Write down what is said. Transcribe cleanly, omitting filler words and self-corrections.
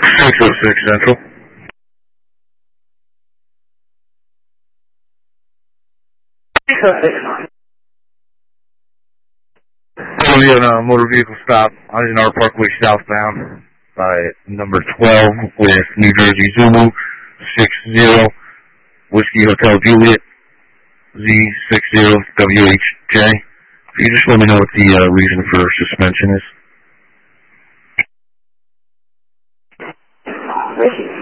606 Central. Currently on a motor vehicle stop on Eisenhower Parkway southbound by number 12 with New Jersey Zulu 60 Whiskey Hotel Juliet Z60WHJ. If you just let me know what the reason for suspension is.